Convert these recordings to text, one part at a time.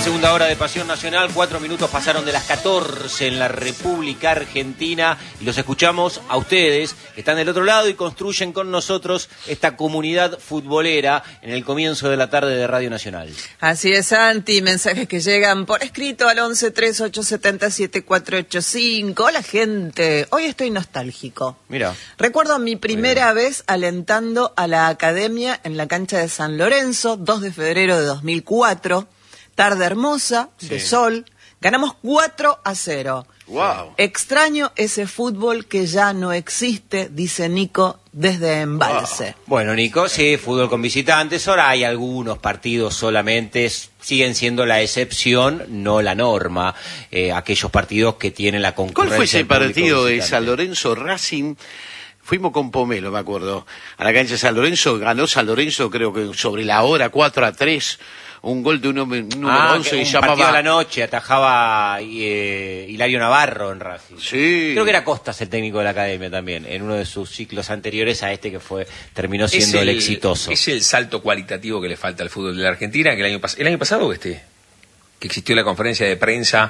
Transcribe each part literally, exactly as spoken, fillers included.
segunda hora de Pasión Nacional, cuatro minutos pasaron de las catorce en la República Argentina y los escuchamos a ustedes, que están del otro lado y construyen con nosotros esta comunidad futbolera en el comienzo de la tarde de Radio Nacional. Así es, Santi, mensajes que llegan por escrito al once tres ocho siete siete cuatro ocho cinco. Hola, gente, hoy estoy nostálgico. Mira. Recuerdo mi primera vez alentando a la academia en la cancha de San Lorenzo, dos de febrero de dos mil cuatro. Tarde hermosa, sí. De sol, ganamos cuatro a cero. Wow. Extraño ese fútbol que ya no existe, dice Nico desde Embalse. Wow. Bueno, Nico, sí, fútbol con visitantes. Ahora hay algunos partidos solamente, siguen siendo la excepción, no la norma. Eh, aquellos partidos que tienen la concurrencia. ¿Cuál fue ese partido de San Lorenzo Racing? Fuimos con Pomelo, me acuerdo, a la cancha de San Lorenzo. Ganó San Lorenzo, creo que sobre la hora, cuatro a tres. Un gol de un número ah, once que un llamaba... partido a la noche, atajaba eh, Hilario Navarro en Racing. Sí. Creo que era Costas el técnico de la academia también, en uno de sus ciclos anteriores a este que fue terminó siendo el, el exitoso. Es el salto cualitativo que le falta al fútbol de la Argentina, que el año, pas- el año pasado este, que existió la conferencia de prensa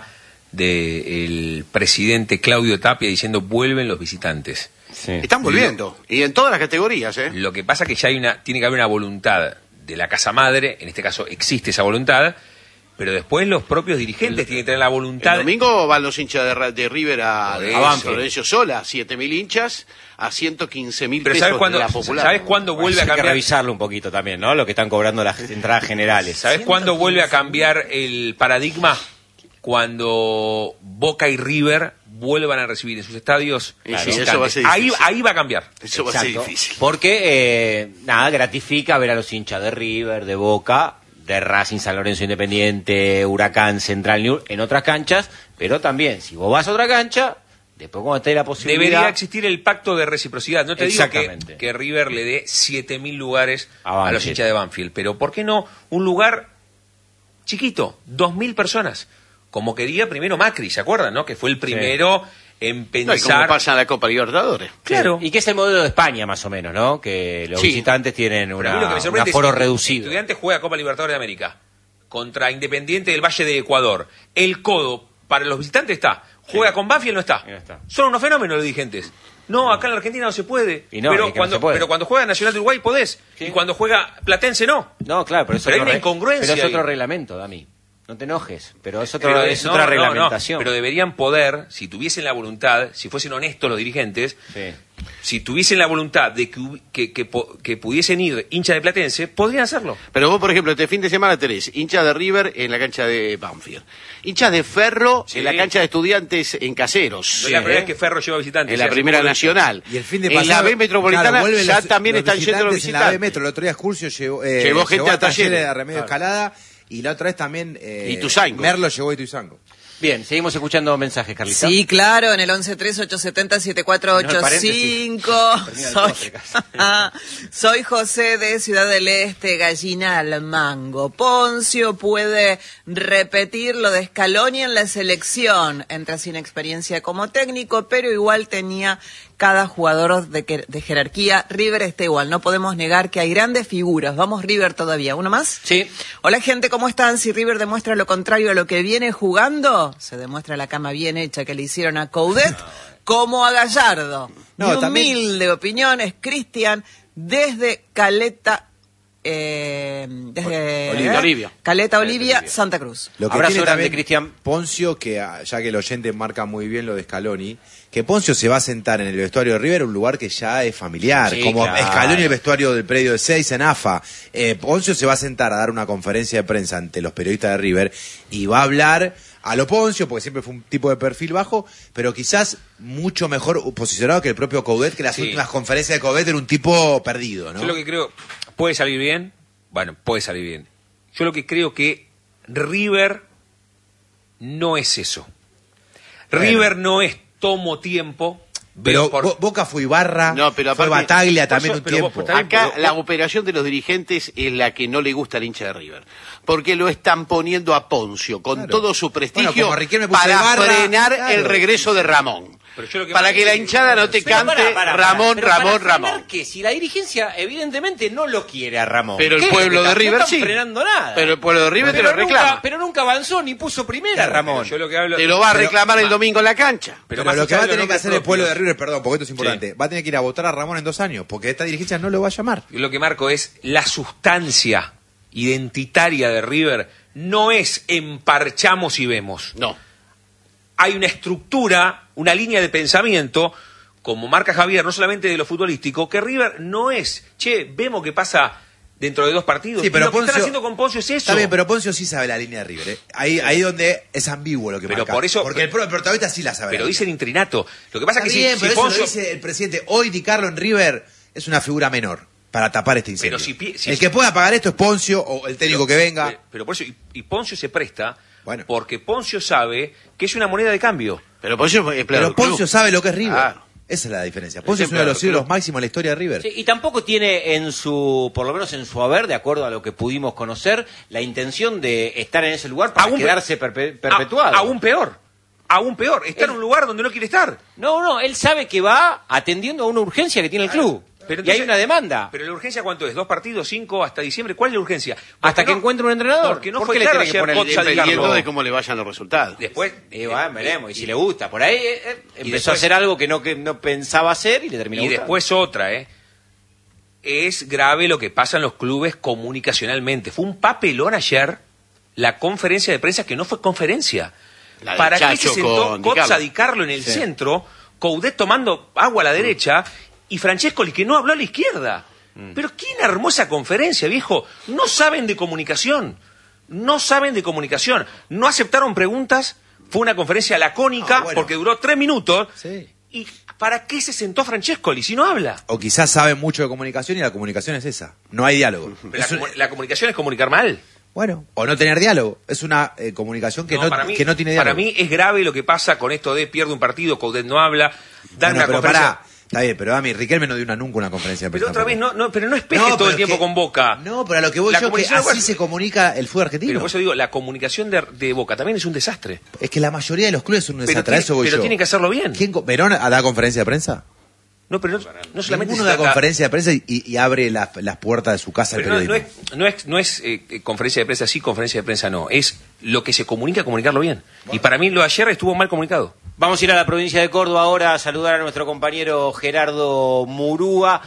del presidente Claudio Tapia diciendo vuelven los visitantes. Sí. Están volviendo, Lo, y en todas las categorías. ¿eh? Lo que pasa es que ya hay una, tiene que haber una voluntad de la casa madre, en este caso existe esa voluntad, pero después los propios dirigentes el, tienen que tener la voluntad. El domingo van los hinchas de, de River a, a Banfield, Lorenzo Sola, siete mil hinchas a ciento quince mil pesos ¿sabes cuándo, de la popular. ¿Sabes cuándo vuelve a cambiar? Hay que revisarlo un poquito también, ¿no? Lo que están cobrando las entradas generales. ¿Sabes cuándo vuelve a cambiar el paradigma? Cuando Boca y River vuelvan a recibir en sus estadios. Claro, sí, eso va a ser ahí, ahí va a cambiar. Eso Exacto. va a ser difícil. Porque, eh, nada, gratifica ver a los hinchas de River, de Boca, de Racing, San Lorenzo Independiente, Huracán, Central New, en otras canchas, pero también, si vos vas a otra cancha, después cuando esté la posibilidad... Debería existir el pacto de reciprocidad. No te digo que, Exactamente. que River le dé siete mil lugares a, a los hinchas de Banfield, pero ¿por qué no un lugar chiquito, dos mil personas? Como quería primero Macri, ¿se acuerdan, no? Que fue el primero sí. en pensar... No, como pasa en la Copa Libertadores. Claro. Sí. Y que es el modelo de España, más o menos, ¿no? Que los sí. visitantes tienen una, un aforo es, reducido. Estudiantes juega Copa Libertadores de América contra Independiente del Valle de Ecuador. El codo para los visitantes está. Juega sí. con Banfield, no está. no está. Son unos fenómenos los dirigentes. No, acá en la Argentina no se puede. Y no, pero, y cuando, no se puede. pero cuando juega Nacional de Uruguay podés. Sí. Y cuando juega Platense no. No, claro, pero, pero hay una incongruencia. Pero es otro ahí. reglamento, Dami. No te enojes, pero es, otro, pero, es no, otra no, reglamentación. No, pero deberían poder, si tuviesen la voluntad, si fuesen honestos los dirigentes, sí. si tuviesen la voluntad de que, que, que, que pudiesen ir hinchas de Platense, podrían hacerlo. Pero vos, por ejemplo, este fin de semana tenés hinchas de River en la cancha de Banfield, hinchas de Ferro sí. en la cancha de Estudiantes en Caseros. Sí, la primera vez que Ferro lleva visitantes. En la Primera Nacional. Y el fin de en pasado, la B Metropolitana claro, ya los, también los están yendo los visitantes. En la B Metro, el otro día Excursio llevó, eh, llevó gente llevó a talleres de Remedio claro. Escalada. Y la otra vez también eh, Ituzaingó. Merlo llegó a Ituzaingó. Bien, seguimos escuchando mensajes, Carlita. Sí, claro, en el once tres ocho siete siete cuatro ocho cinco. No, soy, soy José de Ciudad del Este, Gallina al Mango. Poncio puede repetir lo de Scaloni en la selección. Entra sin experiencia como técnico, pero igual tenía cada jugador de, que, de jerarquía. River está igual, no podemos negar que hay grandes figuras. Vamos River todavía. ¿Uno más? Sí. Hola, gente, ¿cómo están? Si River demuestra lo contrario a lo que viene jugando, se demuestra la cama bien hecha que le hicieron a Coudet no, como a Gallardo. No, Mi también... humilde opinión es Cristian desde Caleta... Eh, desde Olivia. Olivia. Caleta, Olivia, Olivia, Santa Cruz. Lo que Abrazo tiene grande, también Cristian Poncio, que ya que el oyente marca muy bien lo de Scaloni, que Poncio se va a sentar en el vestuario de River, un lugar que ya es familiar, sí, como claro. Scaloni el vestuario del predio de seis en A F A. Eh, Poncio se va a sentar a dar una conferencia de prensa ante los periodistas de River y va a hablar a lo Poncio, porque siempre fue un tipo de perfil bajo, pero quizás mucho mejor posicionado que el propio Coudet, que las sí. últimas conferencias de Coudet era un tipo perdido, ¿no? Yo lo que creo, puede salir bien, bueno, puede salir bien. Yo lo que creo que River no es eso. Bueno. River no es tomo tiempo. Pero por... Boca fue Ibarra, no, pero aparte, fue Bataglia también eso, un tiempo. Vos, acá vos, la operación de los dirigentes es la que no le gusta al hincha de River. Porque lo están poniendo a Poncio con claro. todo su prestigio bueno, para Ibarra, frenar claro. el regreso de Ramón. que para que la hinchada no te cante para, para, Ramón, para, Ramón, para Ramón. Que si la dirigencia evidentemente no lo quiere a Ramón. Pero el pueblo de River no sí. frenando nada. Pero el pueblo de River pero te lo reclama. Nunca, pero nunca avanzó ni puso primera, Ramón. Yo lo que hablo, te lo va a reclamar pero, el domingo en la cancha. Pero, pero lo que va a tener que hacer el pueblo de River, perdón, porque esto es importante, sí. va a tener que ir a votar a Ramón en dos años, porque esta dirigencia no lo va a llamar. Y lo que marco es la sustancia identitaria de River no es emparchamos y vemos. No. Hay una estructura, una línea de pensamiento, como marca Javier, no solamente de lo futbolístico, que River no es, che, vemos que pasa dentro de dos partidos. Sí, pero y lo Poncio, que están haciendo con Poncio es eso. Está bien, pero Poncio sí sabe la línea de River. ¿eh? Ahí, ahí donde es ambiguo lo que pero marca. Por eso, porque el, el protagonista sí la sabe. Pero dice el intrinato. Lo que pasa es que bien, si, pero si eso Poncio... lo dice el presidente. Hoy Di Carlo en River es una figura menor para tapar este incendio. Pero si, si, el que pueda pagar esto es Poncio o el técnico pero, que venga. Pero, pero por eso, y, y Poncio se presta, bueno. porque Poncio sabe que es una moneda de cambio. Pero Poncio, eh, pero Poncio sabe lo que es River. Ah. Esa es la diferencia. Poncio es uno de los ídolos máximos en la historia de River. Sí, y tampoco tiene en su, por lo menos en su haber, de acuerdo a lo que pudimos conocer, la intención de estar en ese lugar para aún quedarse perpe perpetuado. A, aún peor. Aún peor. Está él, en un lugar donde no quiere estar. No, no, él sabe que va atendiendo a una urgencia que tiene el club. Pero entonces, y hay una demanda. Pero la urgencia, ¿cuánto es? ¿Dos partidos? ¿Cinco? ¿Hasta diciembre? ¿Cuál es la urgencia? Hasta no, que encuentre un entrenador. Porque no ¿Por fue qué claro le tiene que poner el, dependiendo de cómo le vayan los resultados. Después, y va, veremos. Y, y si le gusta. Por ahí eh, empezó después, a hacer algo que no, que no pensaba hacer y le terminó Y gustando. después otra, ¿eh? Es grave lo que pasa en los clubes comunicacionalmente. Fue un papelón ayer la conferencia de prensa que no fue conferencia. ¿Para qué se sentó Cozza Di Carlo en el sí. centro, Coudet tomando agua a la derecha y Francescoli que no habló a la izquierda? Mm. Pero ¿quién armó esa conferencia, viejo? No saben de comunicación. No saben de comunicación. No aceptaron preguntas. Fue una conferencia lacónica ah, bueno. porque duró tres minutos. Sí. ¿Y para qué se sentó Francescoli si no habla? O quizás sabe mucho de comunicación y la comunicación es esa. No hay diálogo. Pero la, un... la comunicación es comunicar mal. Bueno, o no tener diálogo. Es una eh, comunicación que no, no, mí, que no tiene diálogo. Para mí es grave lo que pasa con esto de pierde un partido, Coudet no habla, dan bueno, una pero conferencia... Pará. Está bien, pero a mí Riquelme no dio una, nunca una conferencia de prensa. Pero otra vez, no, no, pero no espeje no, todo el tiempo que, con Boca. No, pero a lo que voy la yo es que así igual... se comunica el fútbol argentino. Pero por eso digo, la comunicación de, de Boca también es un desastre. Es que la mayoría de los clubes son un desastre, pero, a eso voy pero yo. tienen que hacerlo bien. ¿Quién, ¿Verón da conferencia de prensa? No, pero no, no solamente Ninguno da conferencia de prensa y, y abre la, las puertas de su casa al periodismo. No, no es, no es, no es eh, conferencia de prensa sí, conferencia de prensa no. Es lo que se comunica, comunicarlo bien. Bueno. Y para mí lo de ayer estuvo mal comunicado. Vamos a ir a la provincia de Córdoba ahora a saludar a nuestro compañero Gerardo Murúa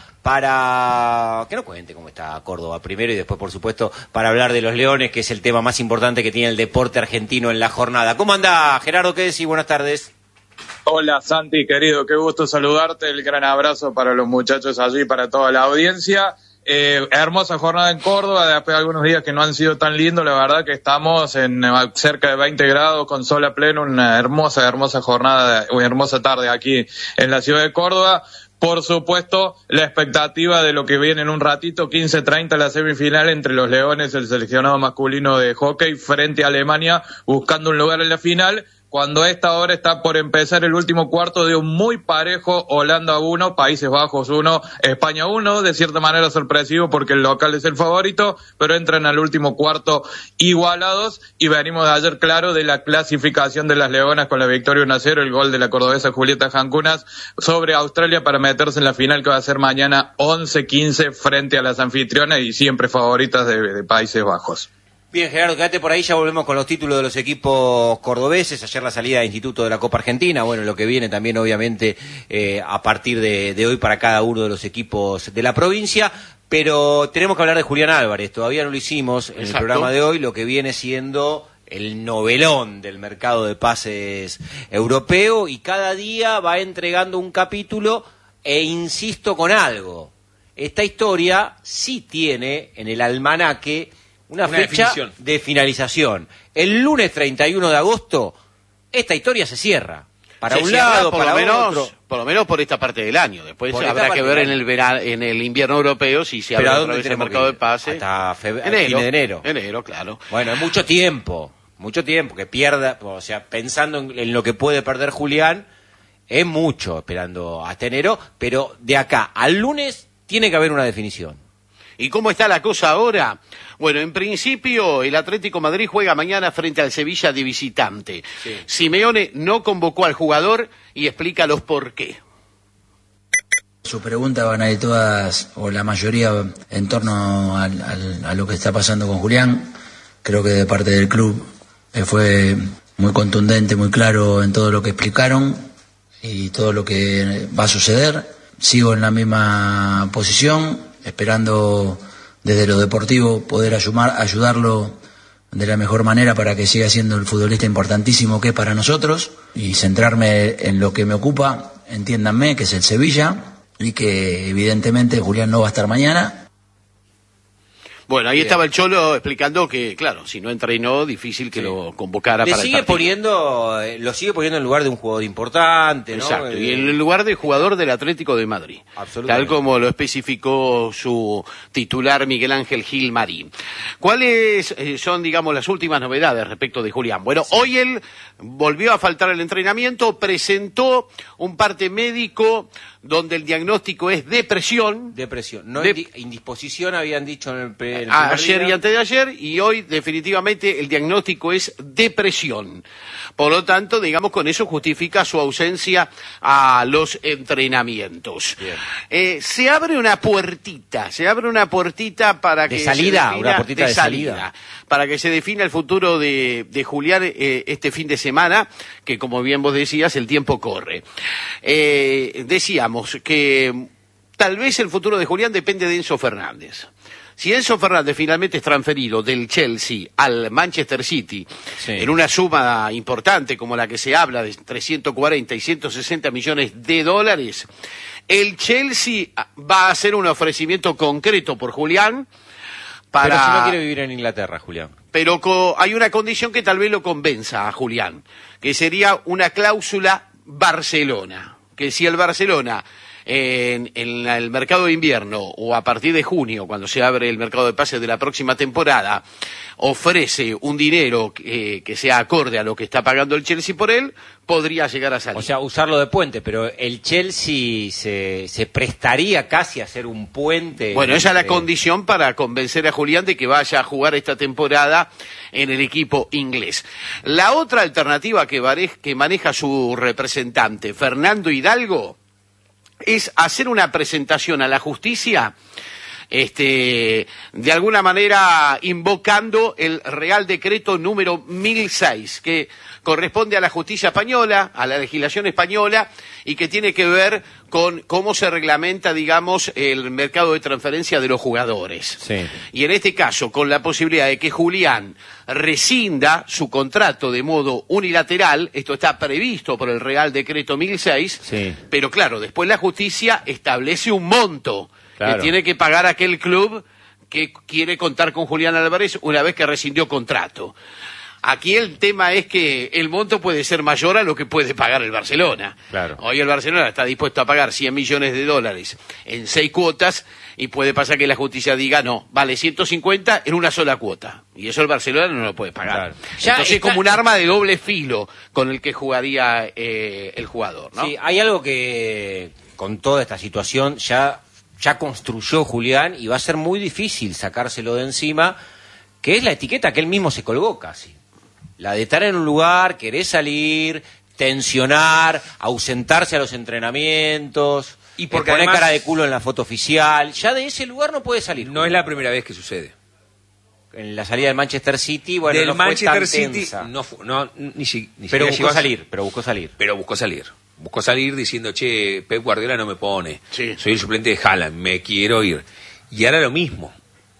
para que nos cuente cómo está Córdoba primero y después, por supuesto, para hablar de los Leones, que es el tema más importante que tiene el deporte argentino en la jornada. ¿Cómo anda, Gerardo? ¿Qué decís? Buenas tardes. Hola Santi, querido, qué gusto saludarte, el gran abrazo para los muchachos allí, para toda la audiencia. Eh, hermosa jornada en Córdoba, después de algunos días que no han sido tan lindos, la verdad que estamos en cerca de veinte grados con sol a pleno, una hermosa, hermosa jornada, una hermosa tarde aquí en la ciudad de Córdoba. Por supuesto, la expectativa de lo que viene en un ratito, quince treinta la semifinal entre los Leones, el seleccionado masculino de hockey, frente a Alemania, buscando un lugar en la final. Cuando a esta hora está por empezar el último cuarto de un muy parejo Holanda uno, Países Bajos uno, España uno, de cierta manera sorpresivo porque el local es el favorito, pero entran al último cuarto igualados y venimos de ayer claro de la clasificación de las Leonas con la victoria uno a cero, el gol de la cordobesa Julieta Jancunas sobre Australia para meterse en la final que va a ser mañana once quince frente a las anfitrionas y siempre favoritas de, de Países Bajos. Bien, Gerardo, quédate por ahí, ya volvemos con los títulos de los equipos cordobeses. Ayer la salida de Instituto de la Copa Argentina, bueno, lo que viene también obviamente eh, a partir de, de hoy para cada uno de los equipos de la provincia. Pero tenemos que hablar de Julián Álvarez, todavía no lo hicimos en Exacto. el programa de hoy, lo que viene siendo el novelón del mercado de pases europeo y cada día va entregando un capítulo e insisto con algo. Esta historia sí tiene en el almanaque Una, una fecha definición. de finalización. El lunes treinta y uno de agosto, esta historia se cierra. Para se un cierra, lado, por para lo menos, otro. Por lo menos por esta parte del año. Después por habrá que ver en el verano, en el invierno europeo si se abre otra vez el mercado de pases. Hasta febrero, enero, fin de enero. Enero, claro. Bueno, es mucho tiempo. Mucho tiempo que pierda. O sea, pensando en, en lo que puede perder Julián, es mucho esperando hasta enero. Pero de acá al lunes tiene que haber una definición. ¿Y cómo está la cosa ahora? Bueno, en principio el Atlético Madrid juega mañana frente al Sevilla de visitante. Sí. Simeone no convocó al jugador y explica los por qué. Sus preguntas van a ir todas, o la mayoría, en torno al, al, a lo que está pasando con Julián. Creo que de parte del club eh, fue muy contundente, muy claro en todo lo que explicaron y todo lo que va a suceder. Sigo en la misma posición, esperando desde lo deportivo poder ayudar, ayudarlo de la mejor manera para que siga siendo el futbolista importantísimo que es para nosotros y centrarme en lo que me ocupa, entiéndanme, que es el Sevilla, y que evidentemente Julián no va a estar mañana. Bueno, ahí Bien. estaba el Cholo explicando que, claro, si no entrenó, difícil que sí. lo convocara Le para sigue el partido. poniendo, lo sigue poniendo en lugar de un jugador importante, ¿no? Exacto, eh, y en el lugar de jugador del Atlético de Madrid. Tal como lo especificó su titular Miguel Ángel Gil Marín. ¿Cuáles eh, son, digamos, las últimas novedades respecto de Julián? Bueno, sí. hoy él volvió a faltar el entrenamiento, presentó un parte médico donde el diagnóstico es depresión. Depresión, no de... indisposición habían dicho en el, pre... en el ayer día. y antes de ayer, y hoy definitivamente el diagnóstico es depresión. Por lo tanto, digamos, con eso justifica su ausencia a los entrenamientos. Eh, se abre una puertita, se abre una puertita para de que salida, se defina, una puertita de, de salida. salida, para que se defina el futuro de, de Julián eh, este fin de semana, que como bien vos decías, el tiempo corre. Eh, decíamos que tal vez el futuro de Julián depende de Enzo Fernández. Si Enzo Fernández finalmente es transferido del Chelsea al Manchester City, sí. en una suma importante como la que se habla de entre ciento cuarenta y ciento sesenta millones de dólares, el Chelsea va a hacer un ofrecimiento concreto por Julián. Para... Pero si no quiere vivir en Inglaterra, Julián. Pero co... hay una condición que tal vez lo convenza a Julián, que sería una cláusula Barcelona, que si el Barcelona en, en el mercado de invierno o a partir de junio, cuando se abre el mercado de pases de la próxima temporada, ofrece un dinero que, que sea acorde a lo que está pagando el Chelsea por él, podría llegar a salir. O sea, usarlo de puente, pero el Chelsea se, se prestaría casi a hacer un puente. Bueno, esa entre... es la condición para convencer a Julián de que vaya a jugar esta temporada en el equipo inglés. La otra alternativa que, varej, que maneja su representante, Fernando Hidalgo, es hacer una presentación a la justicia, este, de alguna manera invocando el Real Decreto número mil seis, que corresponde a la justicia española, a la legislación española, y que tiene que ver con cómo se reglamenta, digamos, el mercado de transferencia de los jugadores. Sí. Y en este caso, con la posibilidad de que Julián rescinda su contrato de modo unilateral, esto está previsto por el Real Decreto mil seis, sí. pero claro, después la justicia establece un monto claro. que tiene que pagar aquel club que quiere contar con Julián Álvarez una vez que rescindió contrato. Aquí el tema es que el monto puede ser mayor a lo que puede pagar el Barcelona. Claro. Hoy el Barcelona está dispuesto a pagar cien millones de dólares en seis cuotas y puede pasar que la justicia diga no, vale ciento cincuenta en una sola cuota. Y eso el Barcelona no lo puede pagar. Claro. Entonces es como un arma de doble filo con el que jugaría eh, el jugador, ¿no? Sí, hay algo que con toda esta situación ya, ya construyó Julián y va a ser muy difícil sacárselo de encima, que es la etiqueta que él mismo se colgó casi. La de estar en un lugar, querer salir, tensionar, ausentarse a los entrenamientos, y porque poner además, cara de culo en la foto oficial. Ya de ese lugar no puede salir. No es la primera vez que sucede. En la salida del Manchester City, bueno, del no Manchester fue tan City, tensa. No, no, ni, ni, ni pero buscó a... salir, pero buscó salir. Pero buscó salir. Buscó salir diciendo, che, Pep Guardiola no me pone. Sí. Soy el suplente de Haaland, me quiero ir. Y ahora lo mismo.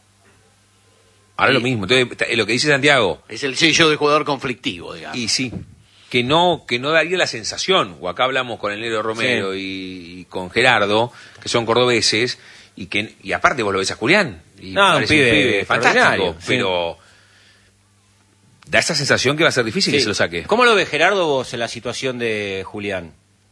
Ahora sí. lo mismo. Entonces, lo que dice Santiago... Es el sello de jugador conflictivo, digamos. Y sí, que no que no daría la sensación, o acá hablamos con el Negro Romero sí. y, y con Gerardo, que son cordobeses, y que y aparte vos lo ves a Julián. Y no, un pibe, un pibe fantástico, sí. pero... Da esa sensación que va a ser difícil sí. que se lo saque. ¿Cómo lo ve Gerardo vos en la situación de Julián?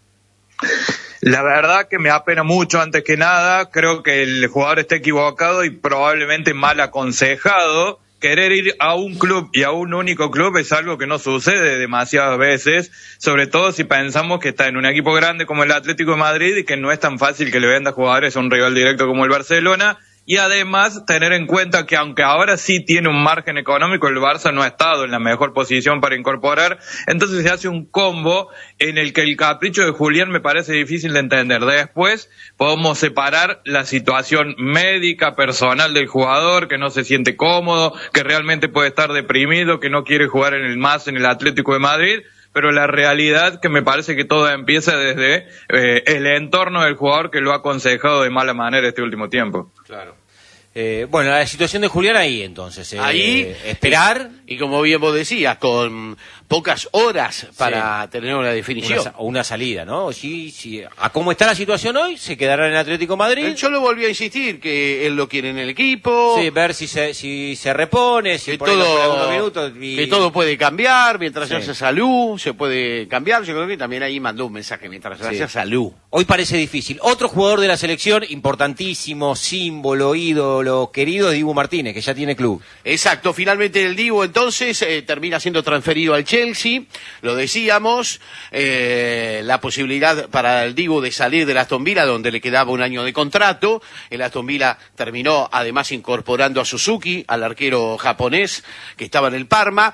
La verdad que me apena mucho, antes que nada. Creo que el jugador está equivocado y probablemente mal aconsejado. Querer ir a un club y a un único club es algo que no sucede demasiadas veces, sobre todo si pensamos que está en un equipo grande como el Atlético de Madrid y que no es tan fácil que le venda jugadores a un rival directo como el Barcelona, y además tener en cuenta que aunque ahora sí tiene un margen económico, el Barça no ha estado en la mejor posición para incorporar, entonces se hace un combo en el que el capricho de Julián me parece difícil de entender. Después podemos separar la situación médica, personal del jugador, que no se siente cómodo, que realmente puede estar deprimido, que no quiere jugar en el más en el Atlético de Madrid, pero la realidad que me parece que todo empieza desde eh, el entorno del jugador que lo ha aconsejado de mala manera este último tiempo. Claro. Eh, bueno, la situación de Julián ahí entonces. Eh, ahí esperar. Y, y como bien vos decías, con pocas horas para sí. tener una definición. Una, una salida, ¿no? Sí, sí. A cómo está la situación hoy, se quedará en el Atlético Madrid. Yo lo volví a insistir, que él lo quiere en el equipo. Sí, ver si se, si se repone, si que por todo, minutos. Y... que todo puede cambiar, mientras sí. haya salud, se puede cambiar. Yo creo que también ahí mandó un mensaje, mientras sí. haya salud. Hoy parece difícil. Otro jugador de la selección, importantísimo, símbolo, ídolo, querido, Dibu Martínez, que ya tiene club. Exacto, finalmente el Dibu entonces eh, termina siendo transferido al Chelsea, lo decíamos, eh, la posibilidad para el Dibu de salir del Aston Villa, donde le quedaba un año de contrato. El Aston Villa terminó además incorporando a Suzuki, al arquero japonés que estaba en el Parma,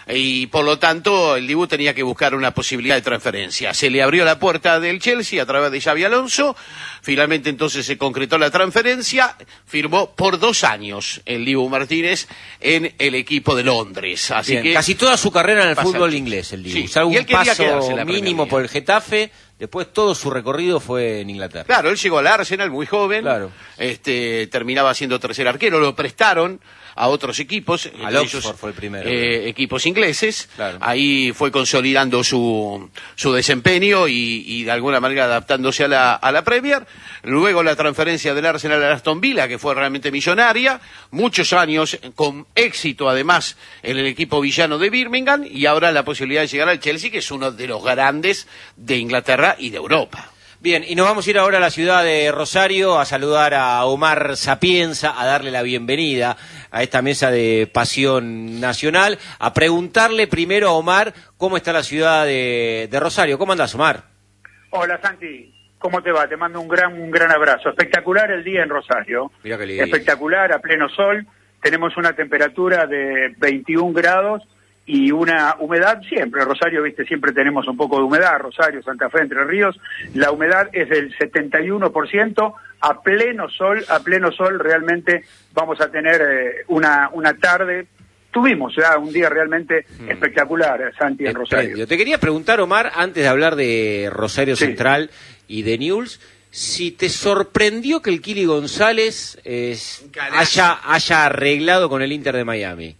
y por lo tanto el Dibu tenía que buscar una posibilidad de transferencia. Se le abrió la puerta del Chelsea a través de Xabi Alonso, finalmente entonces se concretó la transferencia, firmó por dos años el Dibu Martínez en el equipo de Londres. Así Bien, que casi toda su carrera en el fútbol inglés el Dibu. Sí. Algún Y él quería paso mínimo por el Getafe, después todo su recorrido fue en Inglaterra. Claro, él llegó al Arsenal muy joven, claro. este, terminaba siendo tercer arquero, lo prestaron a otros equipos, al Oxford fue el primero, eh, equipos ingleses, claro. Ahí fue consolidando su, su desempeño y, y de alguna manera adaptándose a la, a la Premier. Luego la transferencia del Arsenal al Aston Villa, que fue realmente millonaria, muchos años con éxito además en el equipo villano de Birmingham, y ahora la posibilidad de llegar al Chelsea, que es uno de los grandes de Inglaterra y de Europa. Bien, y nos vamos a ir ahora a la ciudad de Rosario a saludar a Omar Sapienza, a darle la bienvenida a esta mesa de Pasión Nacional, a preguntarle primero a Omar cómo está la ciudad de, de Rosario. ¿Cómo andás, Omar? Hola, Santi. ¿Cómo te va? Te mando un gran un gran abrazo. Espectacular el día en Rosario. Mirá qué lindo. Espectacular, a pleno sol. Tenemos una temperatura de veintiún grados y una humedad siempre. Rosario, viste, siempre tenemos un poco de humedad. Rosario, Santa Fe, Entre Ríos. La humedad es del setenta y uno por ciento. A pleno sol, a pleno sol realmente vamos a tener eh, una, una tarde. Tuvimos ya un día realmente mm. espectacular, Santi, en Rosario. Te quería preguntar, Omar, antes de hablar de Rosario sí. Central y de Newell's, si te sorprendió que el Kili González eh, haya, haya arreglado con el Inter de Miami.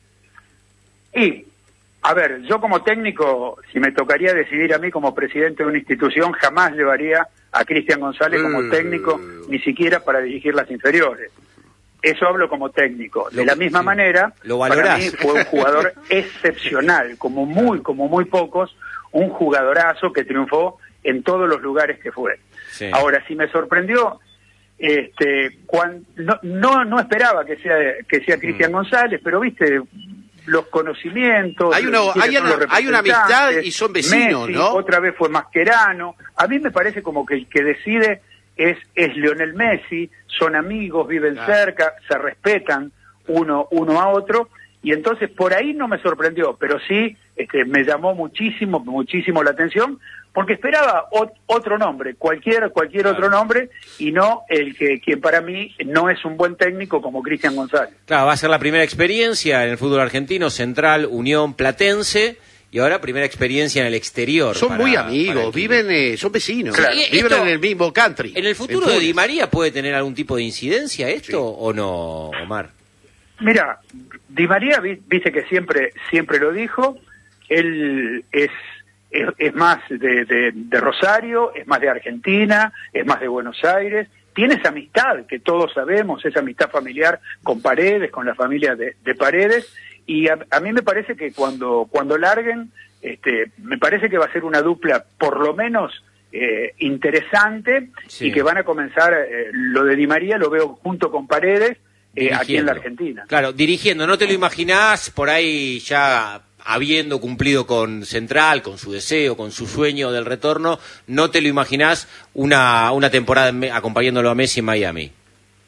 Y, a ver, yo como técnico, si me tocaría decidir a mí como presidente de una institución, jamás llevaría a Cristian González como técnico, ni siquiera para dirigir las inferiores. Eso hablo como técnico. De la misma sí. manera, ¿Lo para mí fue un jugador excepcional, como muy, como muy pocos, un jugadorazo que triunfó en todos los lugares que fue. Sí. Ahora, si me sorprendió, este, cuando, no, no, no esperaba que sea, que sea Cristian mm. González, pero viste, los conocimientos. Hay, uno, hay, una, hay una amistad y son vecinos, Messi, ¿no? Otra vez fue Mascherano. A mí me parece como que el que decide es, es Lionel Messi, son amigos, viven claro. cerca, se respetan uno, uno a otro, y entonces por ahí no me sorprendió, pero sí este, me llamó muchísimo, muchísimo la atención, porque esperaba ot- otro nombre, cualquier, cualquier claro. otro nombre, y no el que quien para mí no es un buen técnico como Cristian González. Claro, va a ser la primera experiencia en el fútbol argentino, Central, Unión, Platense, y ahora primera experiencia en el exterior. Son para, muy amigos, viven, eh, son vecinos, claro. viven esto, en el mismo country. ¿En el futuro de Di María puede tener algún tipo de incidencia esto sí. o no, Omar? Mira, Di María, viste que siempre siempre lo dijo, él es es, es más de, de, de Rosario, es más de Argentina, es más de Buenos Aires, tiene esa amistad que todos sabemos, esa amistad familiar con Paredes, con la familia de, de Paredes, y a, a mí me parece que cuando cuando larguen, este, me parece que va a ser una dupla por lo menos eh, interesante sí. y que van a comenzar, eh, lo de Di María lo veo junto con Paredes, eh, aquí en la Argentina. Claro, dirigiendo, ¿no te lo imaginás por ahí ya habiendo cumplido con Central, con su deseo, con su sueño del retorno, no te lo imaginás una, una temporada acompañándolo a Messi en Miami?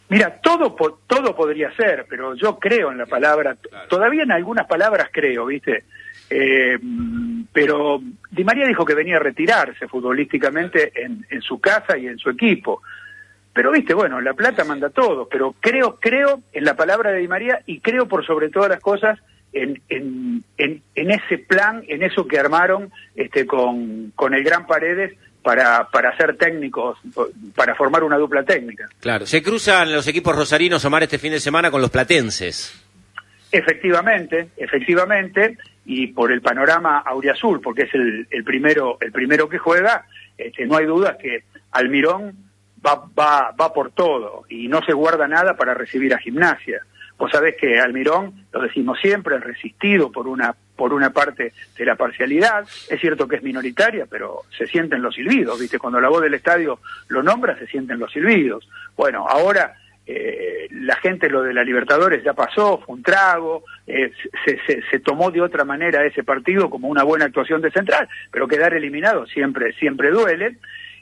Mira, todo todo podría ser, pero yo creo en la palabra, claro. Todavía en algunas palabras creo, ¿viste? Eh, pero Di María dijo que venía a retirarse futbolísticamente en, en su casa y en su equipo. Pero, ¿viste? Bueno, la plata manda todo, pero creo creo en la palabra de Di María y creo por sobre todas las cosas en, en, en, en ese plan, en eso que armaron este, con, con el Gran Paredes, para para ser técnicos, para formar una dupla técnica. Claro, se cruzan los equipos rosarinos, Omar, este fin de semana con los platenses. Efectivamente, efectivamente, y por el panorama auriazul, porque es el, el primero el primero que juega, este, no hay duda que Almirón va, va, va por todo y no se guarda nada para recibir a Gimnasia. Vos sabés que Almirón, lo decimos siempre, es resistido por una por una parte de la parcialidad. Es cierto que es minoritaria, pero se sienten los silbidos, ¿viste? Cuando la voz del estadio lo nombra, se sienten los silbidos. Bueno, ahora eh, la gente, lo de la Libertadores ya pasó, fue un trago, eh, se, se, se tomó de otra manera ese partido como una buena actuación de Central, pero quedar eliminado siempre, siempre duele.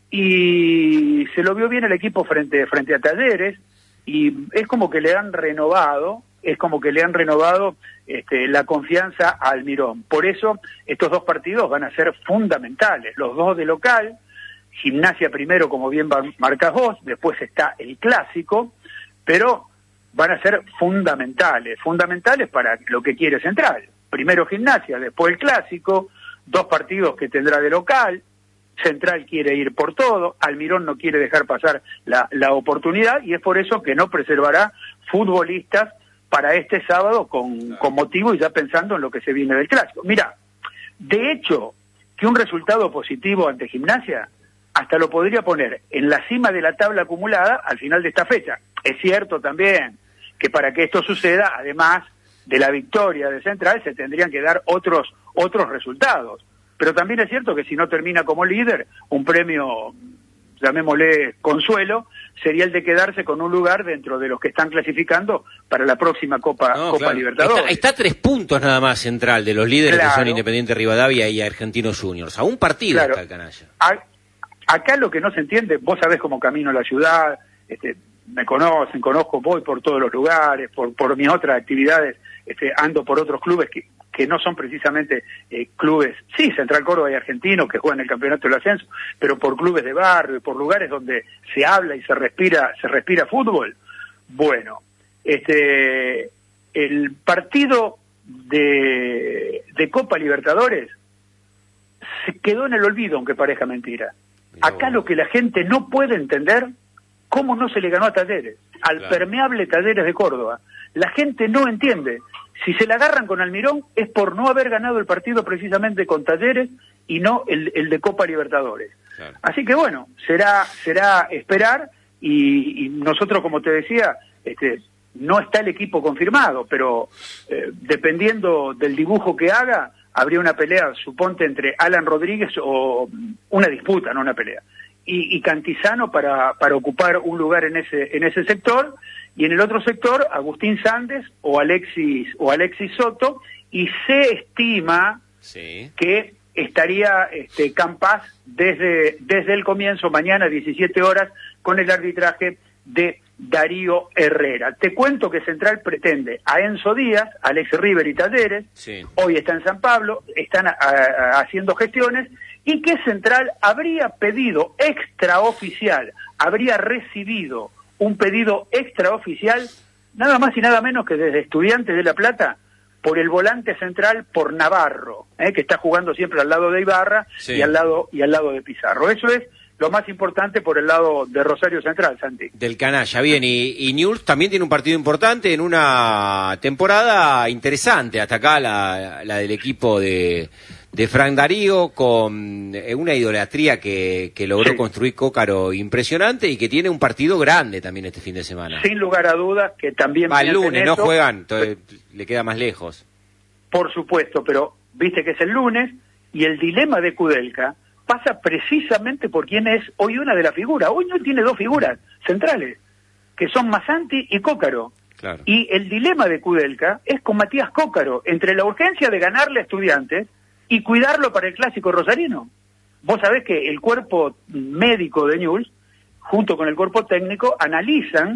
Y se lo vio bien el equipo frente, frente a Talleres, y es como que le han renovado, es como que le han renovado este, la confianza a Almirón. Por eso estos dos partidos van a ser fundamentales, los dos de local, Gimnasia primero, como bien marcás vos, después está el clásico, pero van a ser fundamentales, fundamentales para lo que quiere Central. Primero Gimnasia, después el clásico, dos partidos que tendrá de local. Central quiere ir por todo, Almirón no quiere dejar pasar la, la oportunidad y es por eso que no preservará futbolistas para este sábado con, con motivo y ya pensando en lo que se viene del clásico. Mira, de hecho, que un resultado positivo ante Gimnasia hasta lo podría poner en la cima de la tabla acumulada al final de esta fecha. Es cierto también que para que esto suceda, además de la victoria de Central, se tendrían que dar otros otros resultados. Pero también es cierto que si no termina como líder, un premio, llamémosle consuelo, sería el de quedarse con un lugar dentro de los que están clasificando para la próxima Copa, no, Copa claro. Libertadores. Está, está a tres puntos nada más Central de los líderes claro. que son Independiente Rivadavia y Argentinos Juniors. A un partido claro. está el canalla. A, acá lo que no se entiende, vos sabés cómo camino la ciudad, este, me conocen, conozco, voy por todos los lugares, por, por mis otras actividades, este, ando por otros clubes que... que no son precisamente eh, clubes, sí, Central Córdoba y Argentinos que juegan el campeonato del ascenso, pero por clubes de barrio, por lugares donde se habla y se respira, se respira fútbol. Bueno, este, el partido de, de Copa Libertadores se quedó en el olvido, aunque parezca mentira. Acá lo que la gente no puede entender, cómo no se le ganó a Talleres, al claro. permeable Talleres de Córdoba. La gente no entiende. Si se la agarran con Almirón es por no haber ganado el partido precisamente con Talleres y no el, el de Copa Libertadores. Claro. Así que bueno, será será esperar y, y nosotros, como te decía, este, no está el equipo confirmado, pero eh, dependiendo del dibujo que haga, habría una pelea, suponte, entre Alan Rodríguez o una disputa, no una pelea, y, y Cantizano para, para ocupar un lugar en ese en ese sector. Y en el otro sector, Agustín Sández o Alexis o Alexis Soto, y se estima sí. que estaría este, Campas desde, desde el comienzo, mañana diecisiete horas, con el arbitraje de Darío Herrera. Te cuento que Central pretende a Enzo Díaz, Alex River y Talleres, sí. hoy está en San Pablo, están a, a, haciendo gestiones, y que Central habría pedido extraoficial, habría recibido un pedido extraoficial, nada más y nada menos que desde Estudiantes de La Plata, por el volante central, por Navarro, ¿eh? que está jugando siempre al lado de Ibarra sí. y al lado y al lado de Pizarro. Eso es lo más importante por el lado de Rosario Central, Santi. Del canalla, bien, y, y Newell's también tiene un partido importante en una temporada interesante, hasta acá la, la del equipo de... de Frank Darío, con una idolatría que, que logró sí. construir Cócaro impresionante y que tiene un partido grande también este fin de semana. Sin lugar a dudas que también... Va el lunes, no juegan, entonces le queda más lejos. Por supuesto, pero viste que es el lunes y el dilema de Kudelka pasa precisamente por quién es hoy una de las figuras. Hoy no tiene dos figuras centrales, que son Masanti y Cócaro. Claro. Y el dilema de Kudelka es con Matías Cócaro, entre la urgencia de ganarle a Estudiantes y cuidarlo para el clásico rosarino. Vos sabés que el cuerpo médico de Newell's, junto con el cuerpo técnico, analizan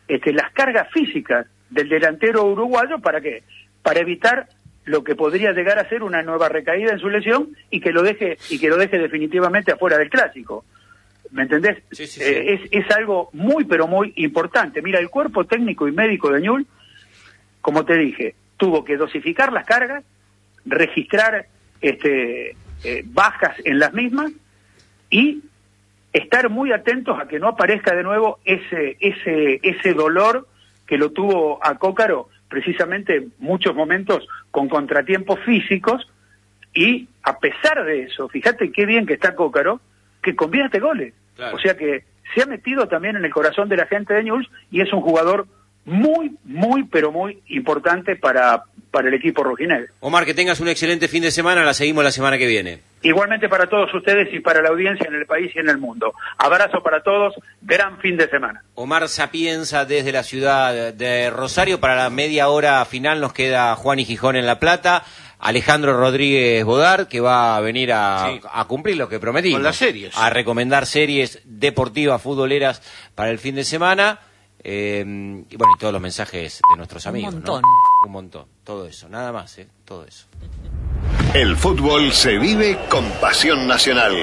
este, las cargas físicas del delantero uruguayo. ¿Para qué? Para evitar lo que podría llegar a ser una nueva recaída en su lesión y que lo deje y que lo deje definitivamente afuera del clásico. ¿Me entendés? Sí, sí, sí. Eh, es, es algo muy, pero muy importante. Mira, el cuerpo técnico y médico de Newell's, como te dije, tuvo que dosificar las cargas, registrar este, eh, bajas en las mismas y estar muy atentos a que no aparezca de nuevo ese ese ese dolor que lo tuvo a Cócaro precisamente en muchos momentos con contratiempos físicos. Y a pesar de eso, fíjate qué bien que está Cócaro, que convierte goles. Claro. O sea que se ha metido también en el corazón de la gente de Newell's y es un jugador muy, muy, pero muy importante para, para el equipo rojinegro. Omar, que tengas un excelente fin de semana, la seguimos la semana que viene. Igualmente para todos ustedes y para la audiencia en el país y en el mundo. Abrazo para todos, gran fin de semana. Omar Sapienza desde la ciudad de Rosario. Para la media hora final nos queda Juan y Gijón en La Plata. Alejandro Rodríguez Bodar, que va a venir a, sí. a cumplir lo que prometimos. Con las series. A recomendar series deportivas, futboleras para el fin de semana. Eh, y bueno, y todos los mensajes de nuestros amigos. Un montón. ¿No? Un montón. Todo eso, nada más, ¿eh? Todo eso. El fútbol se vive con pasión nacional.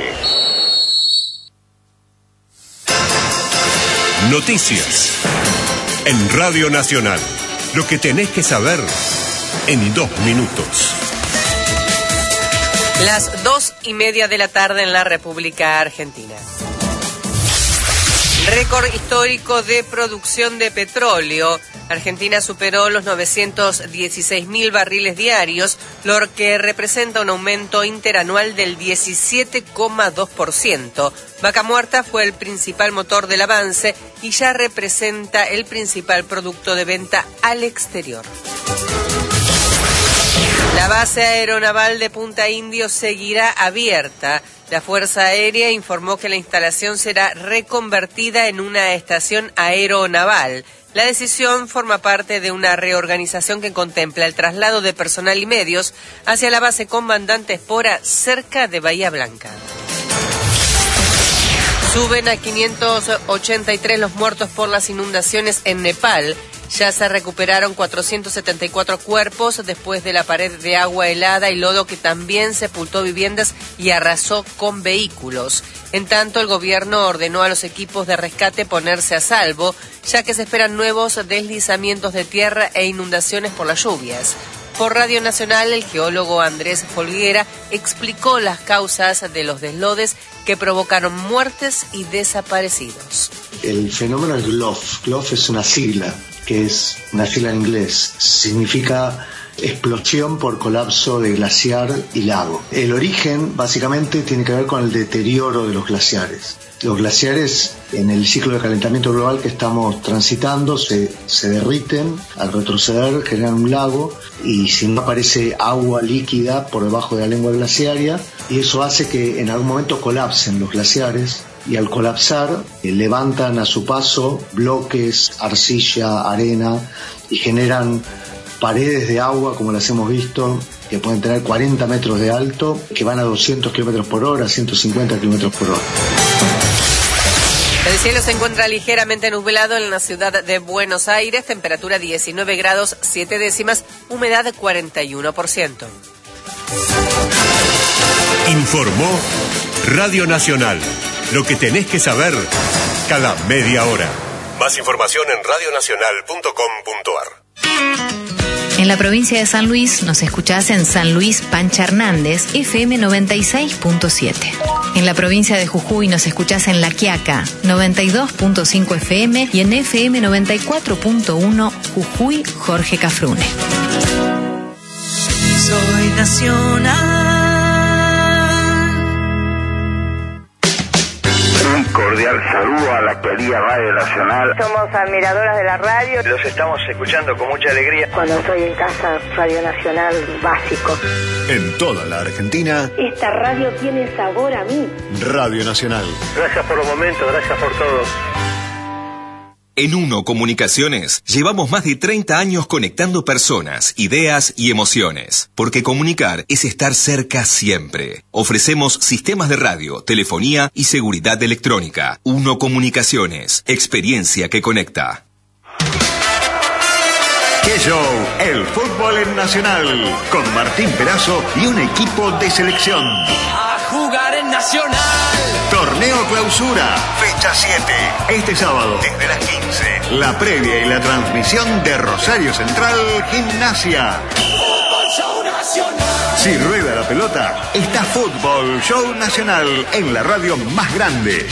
Noticias. En Radio Nacional. Lo que tenés que saber en dos minutos. Las dos y media de la tarde en la República Argentina. Récord histórico de producción de petróleo. Argentina superó los novecientos dieciséis mil barriles diarios, lo que representa un aumento interanual del diecisiete coma dos por ciento. Vaca Muerta fue el principal motor del avance y ya representa el principal producto de venta al exterior. La base aeronaval de Punta Indio seguirá abierta. La Fuerza Aérea informó que la instalación será reconvertida en una estación aeronaval. La decisión forma parte de una reorganización que contempla el traslado de personal y medios hacia la base Comandante Espora, cerca de Bahía Blanca. Suben a quinientos ochenta y tres los muertos por las inundaciones en Nepal. Ya se recuperaron cuatrocientos setenta y cuatro cuerpos después de la pared de agua helada y lodo que también sepultó viviendas y arrasó con vehículos. En tanto, el gobierno ordenó a los equipos de rescate ponerse a salvo, ya que se esperan nuevos deslizamientos de tierra e inundaciones por las lluvias. Por Radio Nacional, el geólogo Andrés Folguera explicó las causas de los deslodes que provocaron muertes y desaparecidos. El fenómeno es G L O F. G L O F es una sigla, que es una sigla en inglés. Significa explosión por colapso de glaciar y lago. El origen, básicamente, tiene que ver con el deterioro de los glaciares. Los glaciares, en el ciclo de calentamiento global que estamos transitando, se, se derriten, al retroceder generan un lago y si no aparece agua líquida por debajo de la lengua glaciaria, y eso hace que en algún momento colapsen los glaciares, y al colapsar eh, levantan a su paso bloques, arcilla, arena, y generan paredes de agua, como las hemos visto, que pueden tener cuarenta metros de alto, que van a doscientos kilómetros por hora, ciento cincuenta kilómetros por hora. El cielo se encuentra ligeramente nublado en la ciudad de Buenos Aires, temperatura diecinueve grados siete décimas, humedad cuarenta y uno por ciento. Informó Radio Nacional. Lo que tenés que saber cada media hora. Más información en radio nacional punto com punto a r. En la provincia de San Luis nos escuchás en San Luis Pancha Hernández, F M noventa y seis punto siete. En la provincia de Jujuy nos escuchás en La Quiaca, noventa y dos punto cinco F M y en F M noventa y cuatro punto uno Jujuy Jorge Cafrune. Soy nacional. Un cordial saludo a la querida Radio Nacional. Somos admiradoras de la radio. Los estamos escuchando con mucha alegría. Cuando estoy en casa, Radio Nacional básico. En toda la Argentina. Esta radio tiene sabor a mí. Radio Nacional. Gracias por los momentos, gracias por todo. En Uno Comunicaciones llevamos más de treinta años conectando personas, ideas y emociones, porque comunicar es estar cerca siempre. Ofrecemos sistemas de radio, telefonía y seguridad electrónica. Uno Comunicaciones, experiencia que conecta. ¡Qué show! El fútbol en Nacional, con Martín Perazo y un equipo de selección. A jugar en Nacional. Torneo Clausura, fecha siete. Este sábado, desde las quince. La previa y la transmisión de Rosario Central Gimnasia. Fútbol Show Nacional. Si rueda la pelota, está Fútbol Show Nacional en la radio más grande.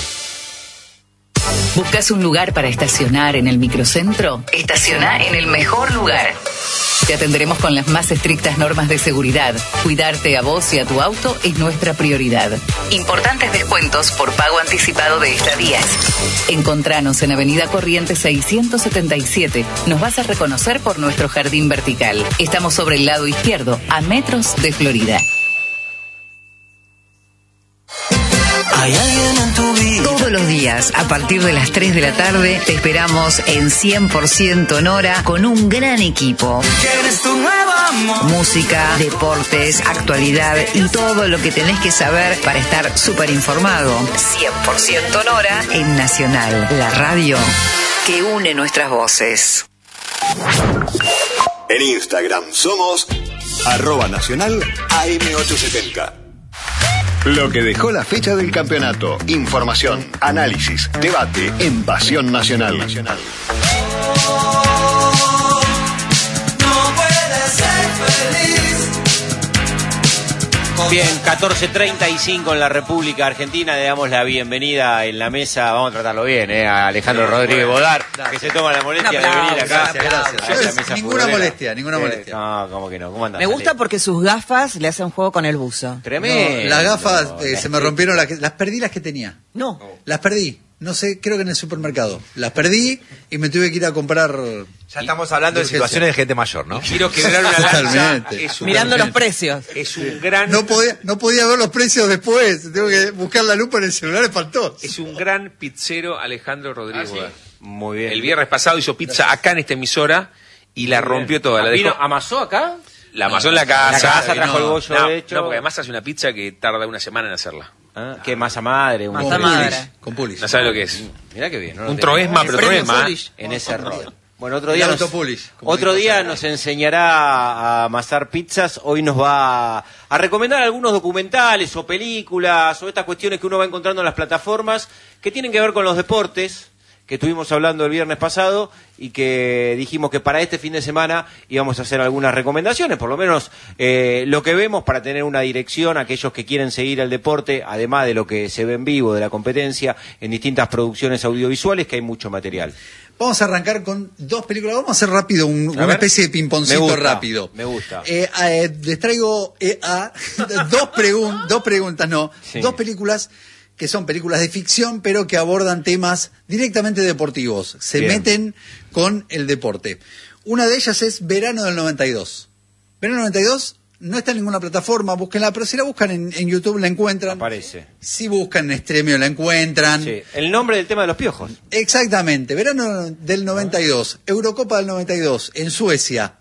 ¿Buscas un lugar para estacionar en el microcentro? Estaciona en el mejor lugar. Te atenderemos con las más estrictas normas de seguridad. Cuidarte a vos y a tu auto es nuestra prioridad. Importantes descuentos por pago anticipado de estadías. Encontranos en Avenida Corrientes seiscientos setenta y siete. Nos vas a reconocer por nuestro jardín vertical. Estamos sobre el lado izquierdo, a metros de Florida. Hay alguien en tu vida. Todos los días, a partir de las tres de la tarde, te esperamos en cien por ciento Nora con un gran equipo. ¿Quieres tu nuevo amor? Música, deportes, actualidad y todo lo que tenés que saber para estar súper informado. cien por ciento Nora en Nacional, la radio que une nuestras voces. En Instagram somos arroba nacional A M ochocientos setenta. Lo que dejó la fecha del campeonato. Información, análisis, debate en Pasión Nacional. No puedes ser feliz. Bien, catorce treinta y cinco en la República Argentina. Le damos la bienvenida en la mesa. Vamos a tratarlo bien, ¿eh? A Alejandro sí, Rodríguez bueno, Bodar, gracias. Que se toma la molestia de venir acá. Gracias, gracias. gracias. Ninguna molestia, ninguna eh, molestia. No, ¿cómo que no? ¿Cómo andas? Me gusta porque sus gafas le hacen juego con el buzo. Tremendo. No, las gafas eh, se me rompieron, las, las perdí las que tenía. No. Las perdí. No sé, creo que en el supermercado. Las perdí y me tuve que ir a comprar. Ya estamos hablando de, de situaciones de gente mayor, ¿no? Quiero quebrar una lanza. Es un, mirando los precios. Es un gran. No podía, no podía ver los precios después. Tengo que buscar la lupa en el celular, espantoso. Es un gran pizzero Alejandro Rodríguez. Ah, ¿sí? Muy bien. El viernes pasado hizo pizza Gracias. acá en esta emisora y la rompió toda. La dejó... ¿Amasó acá? La amasó en la casa. La casa trajo no, el bollo no, hecho. No, porque además hace una pizza que tarda una semana en hacerla. Ah, ¿qué masa madre? Un masa con madre. Pulis, con pulis. No sabe lo que es. Mirá qué bien. No un troesma, pero troesma. En ese rol. Bueno, otro día, nos, autopulis, otro día nos enseñará a amasar pizzas. Hoy nos va a recomendar algunos documentales o películas o estas cuestiones que uno va encontrando en las plataformas que tienen que ver con los deportes, que estuvimos hablando el viernes pasado y que dijimos que para este fin de semana íbamos a hacer algunas recomendaciones, por lo menos eh, lo que vemos para tener una dirección a aquellos que quieren seguir el deporte, además de lo que se ve en vivo, de la competencia, en distintas producciones audiovisuales, que hay mucho material. Vamos a arrancar con dos películas. Vamos a hacer rápido un, una ver. especie de pimponcito me gusta, rápido. Me gusta. Eh, eh, les traigo eh, a, dos, pregun- dos preguntas, no, sí. dos películas que son películas de ficción, pero que abordan temas directamente deportivos. Se Bien. meten con el deporte. Una de ellas es Verano del noventa y dos. Verano del noventa y dos no está en ninguna plataforma, búsquenla, pero si la buscan en, en YouTube la encuentran. Aparece. Si buscan en Stremio la encuentran. Sí. El nombre del tema de los piojos. Exactamente. Verano del noventa y dos. Eurocopa del noventa y dos, en Suecia.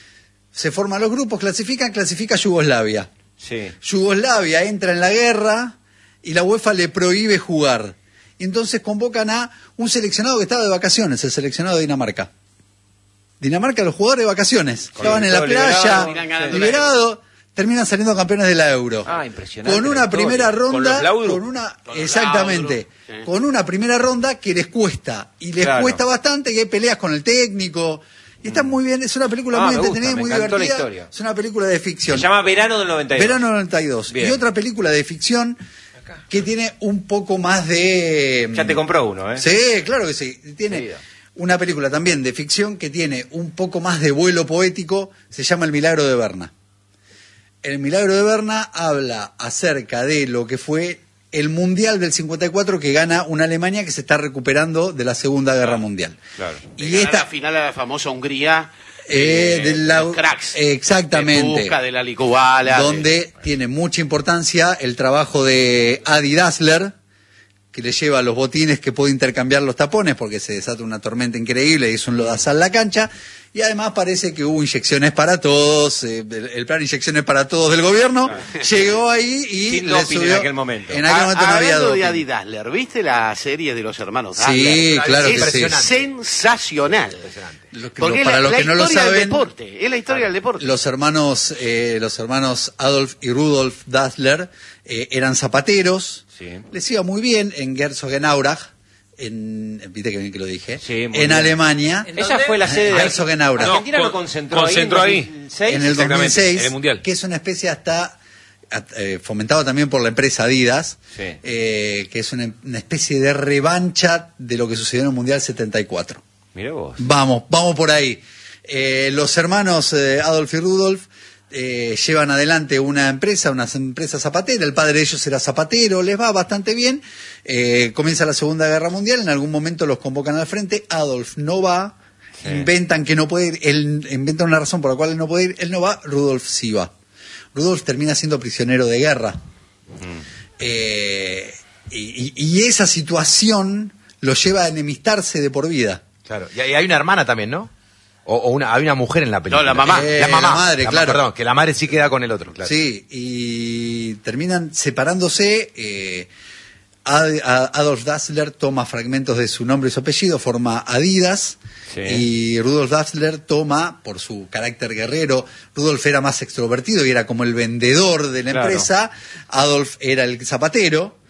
Se forman los grupos, clasifican, clasifica Yugoslavia. Sí. Yugoslavia entra en la guerra y la UEFA le prohíbe jugar. Y entonces convocan a un seleccionado que estaba de vacaciones, el seleccionado de Dinamarca. Dinamarca, los jugadores de vacaciones. Con Estaban en la playa, liberados, liberado, terminan saliendo campeones de la Euro. Ah, impresionante. Con una primera ronda, con, con una, con exactamente, sí. con una primera ronda que les cuesta. Y les claro. cuesta bastante, que hay peleas con el técnico. Y está muy bien, es una película ah, muy entretenida, gusta, muy divertida. La historia. Es una película de ficción. Se llama Verano del noventa y dos. Verano del noventa y dos. Bien. Y otra película de ficción que tiene un poco más de... Ya te compró uno, ¿eh? Sí, claro que sí. Tiene sí. una película también de ficción que tiene un poco más de vuelo poético, se llama El Milagro de Berna. El Milagro de Berna habla acerca de lo que fue el Mundial del cincuenta y cuatro que gana una Alemania que se está recuperando de la Segunda Guerra claro, Mundial. Claro. Y esta la final a la famosa Hungría... Eh, de la, cracks, exactamente, de busca de la Licubala, donde de... tiene mucha importancia el trabajo de Adi Dassler, que le lleva los botines que puede intercambiar los tapones porque se desata una tormenta increíble y es un lodazal la cancha, Y además parece que hubo inyecciones para todos, eh, el, el plan inyecciones para todos del gobierno, llegó ahí y Sin le doping subió. En aquel momento, en aquel momento no había Hablando doping. de Adi Dassler, ¿viste la serie de los hermanos Dassler? Sí, claro que sí. Es sensacional. Lo que- Porque lo- para es la, los la que no lo historia del saben, deporte, es la historia del deporte. Los hermanos, eh, los hermanos Adolf y Rudolf Dassler eh, eran zapateros, Sí. les iba muy bien en Herzogenaurach, en, viste que bien que lo dije, Sí, muy en bien. Esa Esa fue la sede de Herzogenaurach. Argentina No, lo con- concentró, concentró ahí ahí. en dos mil seis. En el dos mil Exactamente, seis, en el Mundial. que es una especie hasta eh, fomentado también por la empresa Adidas, Sí. eh, que es una, una especie de revancha de lo que sucedió en el Mundial setenta y cuatro. Mira vos. Vamos, vamos por ahí. Eh, los hermanos eh, Adolf y Rudolf eh, llevan adelante una empresa, una empresa zapatera. El padre de ellos era zapatero, les va bastante bien. Eh, comienza la Segunda Guerra Mundial, en algún momento los convocan al frente. Adolf no va, Sí. inventan que no puede ir, él inventa una razón por la cual él no puede ir, él no va, Rudolf sí va. Rudolf termina siendo prisionero de guerra. Eh, y, y- y esa situación lo lleva a enemistarse de por vida. Claro. Y hay una hermana también, ¿no? O, o una, hay una mujer en la película. No, la mamá. Eh, la mamá. la madre, ma- claro. Perdón, que la madre sí queda con el otro, claro. Sí, y terminan separándose. eh, Ad- a- Adolf Dassler toma fragmentos de su nombre y su apellido, forma Adidas. Sí. Y Rudolf Dassler toma, por su carácter guerrero, Rudolf era más extrovertido y era como el vendedor de la Claro. empresa, Adolf era el zapatero.